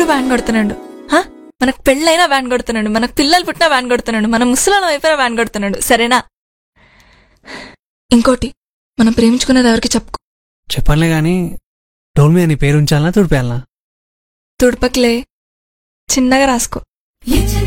Van కొడుతున్నాడు. మనకు పెళ్ళైనా వ్యాన్ కొడుతున్నాడు, మనకు పిల్లలు పుట్టినా వ్యాన్ కొడుతున్నాడు, మన ముసలాల వైపున వ్యాన్ కొడుతున్నాడు. సరేనా? ఇంకోటి, మనం ప్రేమించుకున్నది ఎవరికి చెప్పుకో. చెప్పనులే గాని డోల్ మీద నీ పేరు ఉంచాలనా తుడిపేయాలనా? తుడపకిలే, చిన్నగా రాసుకో.